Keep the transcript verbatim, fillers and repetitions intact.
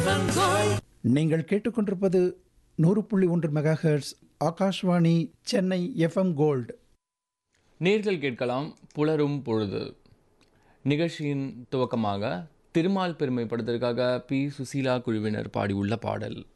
நீங்கள் கேட்டுக்கொண்டிருப்பது நூறு புள்ளி ஒன்று mega hertz Akashvani Chennai FM gold. நேர்கள் கேட்கலாம் புலரும் பொழுது நிகழ்ச்சியின் துவக்கமாக திருமால் பெருமை படத்திற்காக பி சுசீலா குழுவினர் பாடியுள்ள பாடல்.